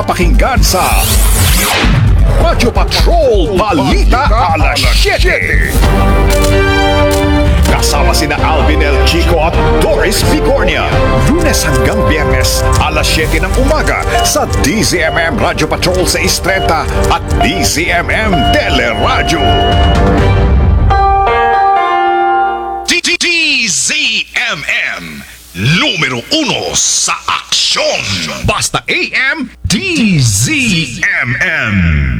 Pakinggan sa Radyo Patrol Balita Alas 7. Kasama sina Alvin El Chico at Doris Bigornia. Lunes hanggang Biyernes, alas 7 ng umaga sa DZMM Radyo Patrol sa 630 at DZMM Teleradyo. DZMM Numero 1 sa aksyon. Basta AM DZMM.